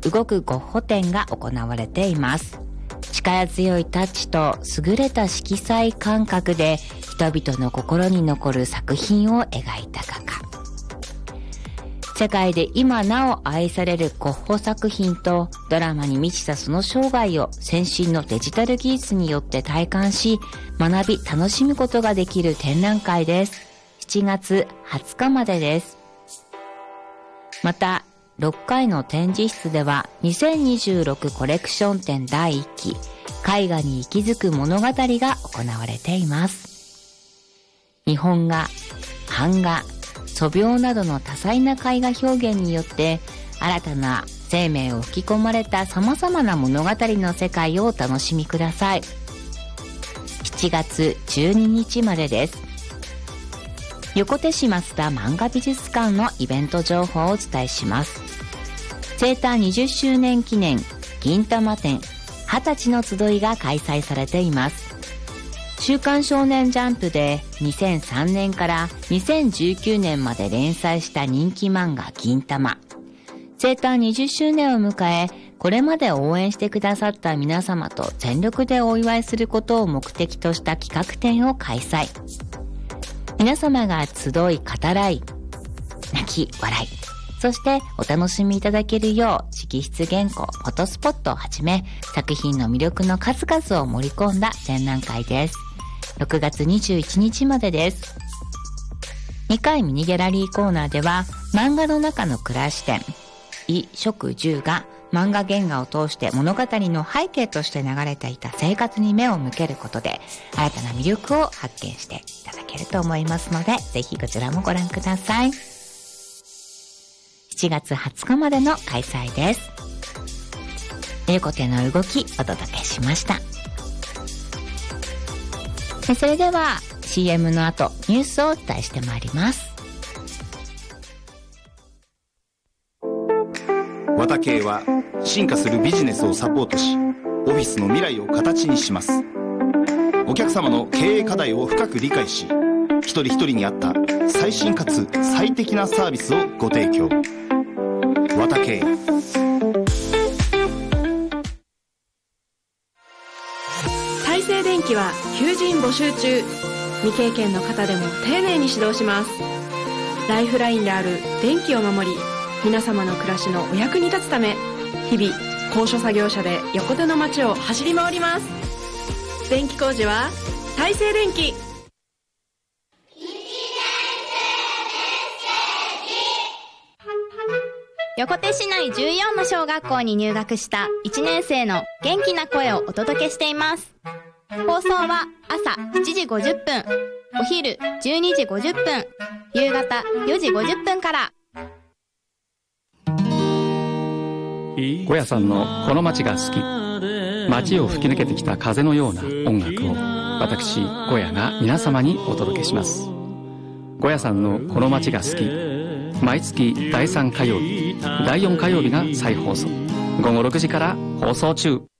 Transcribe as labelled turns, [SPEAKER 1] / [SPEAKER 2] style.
[SPEAKER 1] 動くゴッホ展が行われています。力強いタッチと優れた色彩感覚で人々の心に残る作品を描いた画家。世界で今なお愛されるゴッホ作品とドラマに満ちたその生涯を先進のデジタル技術によって体感し、学び楽しむことができる展覧会です。7月20日までです。また6階の展示室では2026コレクション展第1期絵画に息づく物語が行われています。日本画、版画、素描などの多彩な絵画表現によって新たな生命を吹き込まれた様々な物語の世界をお楽しみください。7月12日までです。横手市増田漫画美術館のイベント情報をお伝えします。生誕20周年記念銀玉展20歳の集いが開催されています。週刊少年ジャンプで2003年から2019年まで連載した人気漫画銀玉。生誕20周年を迎え、これまで応援してくださった皆様と全力でお祝いすることを目的とした企画展を開催。皆様が集い語らい、泣き笑い、そしてお楽しみいただけるよう直筆原稿、フォトスポットをはじめ作品の魅力の数々を盛り込んだ展覧会です。6月21日までです。2階ミニギャラリーコーナーでは漫画の中の暮らし展、衣食住が漫画原画を通して物語の背景として流れていた生活に目を向けることで新たな魅力を発見していただけると思いますので、ぜひこちらもご覧ください。7月20日までの開催です。横手の動きお届けしました。それでは CM の後ニュースをお伝えしてまいります。
[SPEAKER 2] ワタ系は進化するビジネスをサポートし、オフィスの未来を形にします。お客様の経営課題を深く理解し、一人一人に合った最新かつ最適なサービスをご提供。ワタ系。
[SPEAKER 3] 大成電機は求人募集中。未経験の方でも丁寧に指導します。ライフラインである電気を守り、皆様の暮らしのお役に立つため、日々高所作業車で横手の街を走り回ります。電気工事は大成電機。
[SPEAKER 4] 横手市内14の小学校に入学した1年生の元気な声をお届けしています。放送は朝7時50分、お昼12時50分、夕方4時50分から。
[SPEAKER 5] 小屋さんのこの街が好き、街を吹き抜けてきた風のような音楽を私小屋が皆様にお届けします。小屋さんのこの街が好き、毎月第3火曜日、第4火曜日が再放送、午後6時から放送中。